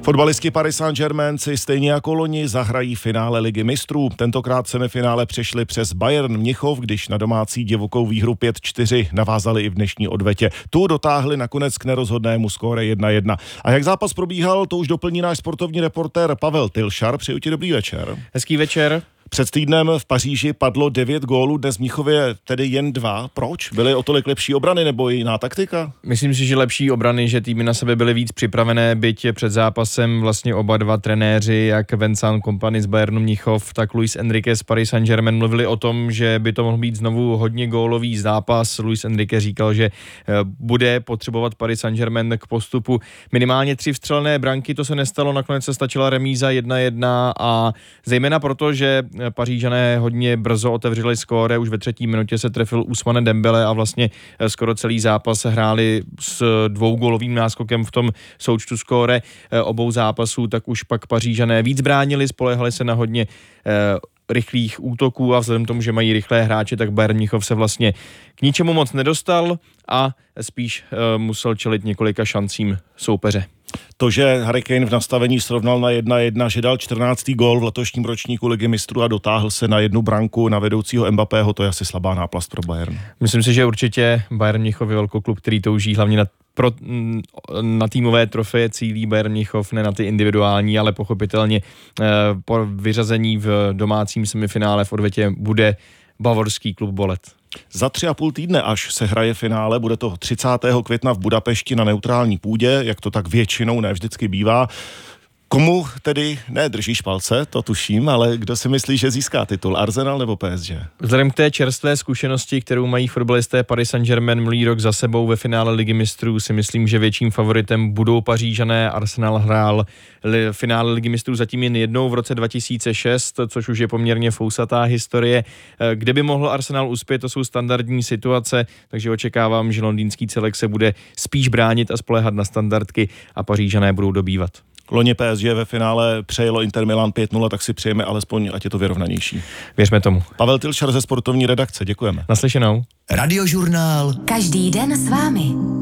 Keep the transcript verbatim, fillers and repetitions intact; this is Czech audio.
Fotbalisti Paris Saint-Germain si stejně jako loni zahrají finále Ligy mistrů. Tentokrát semifinále přešli přes Bayern Mnichov, když na domácí divokou výhru pět čtyři navázali i v dnešní odvetě. Tu dotáhli nakonec k nerozhodnému skóre jedna jedna. A jak zápas probíhal, to už doplní náš sportovní reportér Pavel Tilšar. Přeju ti dobrý večer. Hezký večer. Před týdnem v Paříži padlo devět gólů, dnes v Mnichově tedy jen dva. Proč? Byly o tolik lepší obrany nebo jiná taktika? Myslím si, že lepší obrany, že týmy na sebe byly víc připravené, byť před zápasem vlastně oba dva trenéři, jak Vincent Kompany z Bayernu Mnichov, tak Luis Enrique z Paris Saint-Germain mluvili o tom, že by to mohl být znovu hodně gólový zápas. Luis Enrique říkal, že bude potřebovat Paris Saint-Germain k postupu minimálně tři vstřelené branky, to se nestalo, nakonec se stačila remíza jedna jedna a zejména proto, že Pařížané hodně brzo otevřeli skóre, už ve třetí minutě se trefil Ousmane Dembele a vlastně skoro celý zápas hráli s dvougólovým náskokem v tom součtu skóre obou zápasů, tak už pak Pařížané víc bránili, spolehali se na hodně eh, rychlých útoků a vzhledem k tomu, že mají rychlé hráče, tak Bayern Mnichov se vlastně k ničemu moc nedostal a spíš eh, musel čelit několika šancím soupeře. To, že Harry Kane v nastavení srovnal na jedna jedna, že dal čtrnáctý gól v letošním ročníku Ligy mistrů a dotáhl se na jednu branku na vedoucího Mbappého, to je asi slabá náplast pro Bayern. Myslím si, že určitě Bayern Mnichov je velkoklub, který touží hlavně na, pro, na týmové trofeje cílí Bayern Mnichov, ne na ty individuální, ale pochopitelně eh, po vyřazení v domácím semifinále v odvetě bude bavorský klub bolet. Za tři a půl týdne, až se hraje finále, bude to třicátého května v Budapešti na neutrální půdě, jak to tak většinou ne vždycky bývá. Komu tedy, ne držíš palce, to tuším, ale kdo si myslí, že získá titul, Arsenal nebo P S G? Vzhledem k té čerstvé zkušenosti, kterou mají fotbalisté Paris Saint-Germain minulý rok za sebou ve finále Ligy mistrů, si myslím, že větším favoritem budou Pařížané. Arsenal hrál li, finále Ligy mistrů zatím jen jednou v roce dva tisíce šest, což už je poměrně fousatá historie. Kde by mohl Arsenal uspět, to jsou standardní situace, takže očekávám, že londýnský celek se bude spíš bránit a spoléhat na standardky a Pařížané budou dobývat. Loni P S G ve finále přejelo Inter Milan pět nula, tak si přejeme alespoň, ať je to vyrovnanější. Věřme tomu. Pavel Tilšar ze sportovní redakce, děkujeme. Naslyšenou. Radiožurnál. Každý den s vámi.